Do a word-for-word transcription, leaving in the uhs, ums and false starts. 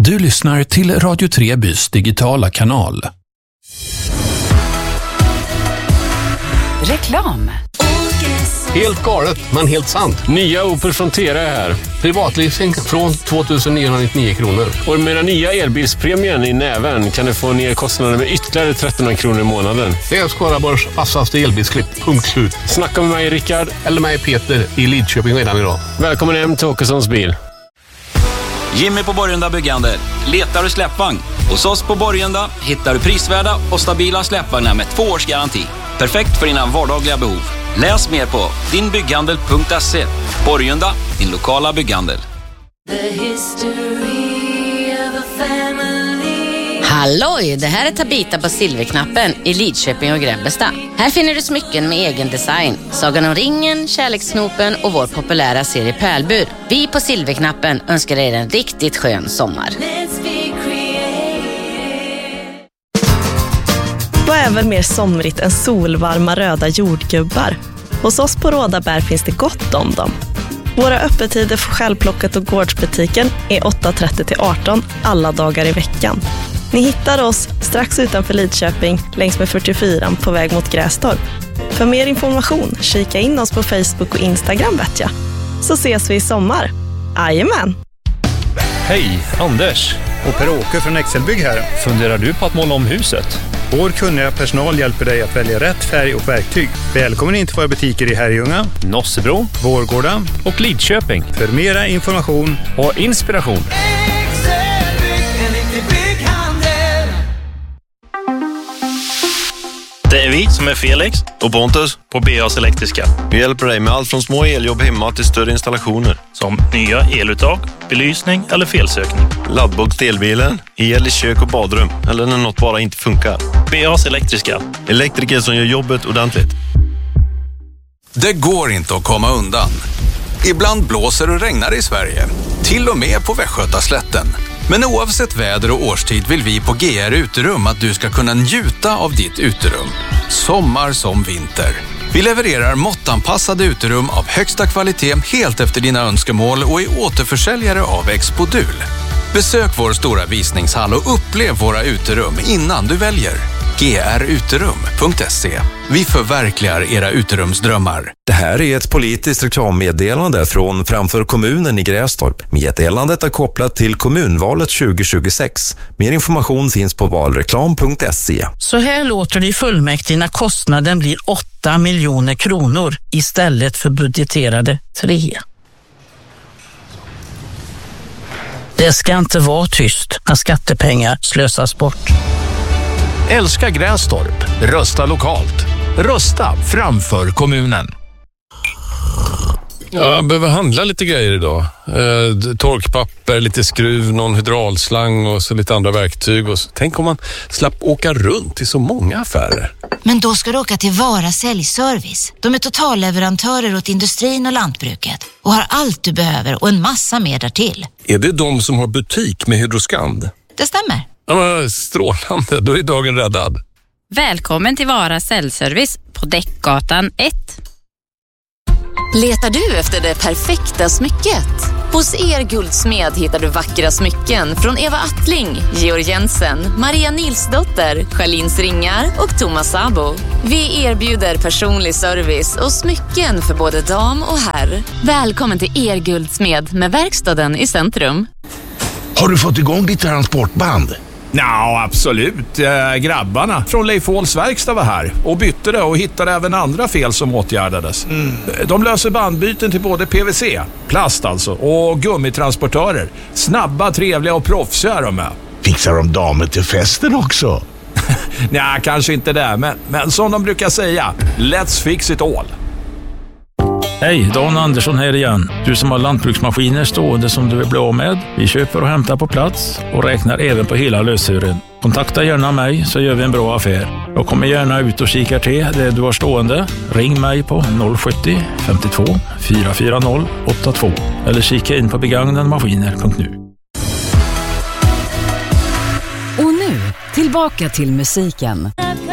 Du lyssnar till Radio tre Bys digitala kanal. Reklam. Helt galet, men helt sant. Nya Opel Frontera är här. Privatleasing från tvåtusen niohundranittionio kronor. Och med den nya elbilspremien i näven kan du få ner kostnaden med ytterligare trettonhundra kronor i månaden. Det är Skaraborgs vassaste elbilsklipp. Punkt slut. Snacka med mig, Rickard. Eller mig, Peter, i Lidköping redan idag. Välkommen hem till Åkessons bil. Jimmy på Borgunda Byggande. Letar du släppvagn? Hos oss på Borgunda hittar du prisvärda och stabila släppvagnar med två års garanti. Perfekt för dina vardagliga behov. Läs mer på dinbygghandel punkt se. Borgunda, din lokala bygghandel. Halloj, det här är Tabita på Silverknappen i Lidköping och Grebbestad. Här finner du smycken med egen design. Sagan om ringen, kärleksknopen och vår populära serie Pärlbur. Vi på Silverknappen önskar er en riktigt skön sommar. Vad är väl mer somrigt än solvarma röda jordgubbar? Hos oss på Rådabär finns det gott om dem. Våra öppettider för självplockat och gårdsbutiken är åtta trettio till arton alla dagar i veckan. Ni hittar oss strax utanför Lidköping längs med fyrtiofyran på väg mot Grästorp. För mer information, kika in oss på Facebook och Instagram vet jag. Så ses vi i sommar. Jajamän! Hej, Anders och Per-Åke från Excelbygg här. Funderar du på att måla om huset? Vår kunniga personal hjälper dig att välja rätt färg och verktyg. Välkommen in till våra butiker i Herrljunga, Nossebro, Vårgårda och Lidköping. För mera information och inspiration. Det är vi som är Felix och Pontus på B A's Elektriska. Vi hjälper dig med allt från små eljobb hemma till större installationer. Som nya eluttag, belysning eller felsökning. Laddbox till elbilen, el i kök och badrum eller när något bara inte funkar. B A's Elektriska. Elektriker som gör jobbet ordentligt. Det går inte att komma undan. Ibland blåser och regnar i Sverige. Till och med på Västgötaslätten. Men oavsett väder och årstid vill vi på G R Uterum att du ska kunna njuta av ditt uterum. Sommar som vinter. Vi levererar måttanpassade uterum av högsta kvalitet helt efter dina önskemål och är återförsäljare av Expodul. Besök vår stora visningshall och upplev våra uterum innan du väljer. G R uterum punkt se. Vi förverkligar era uterumsdrömmar. Det här är ett politiskt reklammeddelande från Framför kommunen i Grästorp. Meddelandet är kopplat till kommunvalet tjugo tjugosex. Mer information finns på valreklam punkt se. Så här låter det i fullmäktige när kostnaden blir åtta miljoner kronor istället för budgeterade tre. Det ska inte vara tyst när skattepengar slösas bort. Älska Grästorp. Rösta lokalt. Rösta framför kommunen. Ja, jag behöver handla lite grejer idag. Eh, torkpapper, lite skruv, någon hydraulslang och så lite andra verktyg. Och så. Tänk om man slapp åka runt till så många affärer. Men då ska du åka till Vara Säljservice. De är totalleverantörer åt industrin och lantbruket och har allt du behöver och en massa mer därtill. Är det de som har butik med Hydroskand? Det stämmer. Ja, strålande, då är dagen räddad. Välkommen till Vara Säljservice på Däckgatan ett. Letar du efter det perfekta smycket? Hos er guldsmed hittar du vackra smycken från Eva Attling, Georg Jensen, Maria Nilsdotter, Charlins ringar och Thomas Sabo. Vi erbjuder personlig service och smycken för både dam och herr. Välkommen till er guldsmed med verkstaden i centrum. Har du fått igång ditt transportband? Ja, absolut. Äh, grabbarna från Leif Åhls verkstad var här och bytte det och hittade även andra fel som åtgärdades. Mm. De löser bandbyten till både P V C, plast alltså, och gummitransportörer. Snabba, trevliga och proffsiga är de med. Fixar de damer till festen också? Nej, kanske inte det, men, men som de brukar säga, let's fix it all. Hej, Dan Andersson här igen. Du som har lantbruksmaskiner stående som du vill bli av med. Vi köper och hämtar på plats och räknar även på hela löshören. Kontakta gärna mig så gör vi en bra affär. Jag kommer gärna ut och kikar till det du har stående. Ring mig på noll sjuttio femtiotvå fyra fyra noll åtta två eller kika in på begagnademaskiner punkt nu. Och nu, tillbaka till musiken.